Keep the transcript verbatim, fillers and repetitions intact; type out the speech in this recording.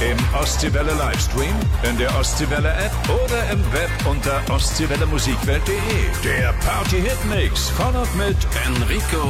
Im Ostseewelle Livestream, in der Ostseewelle App oder im Web unter ostseewelle musikwelt punkt de. Der Party-Hit-Mix von und mit Enrico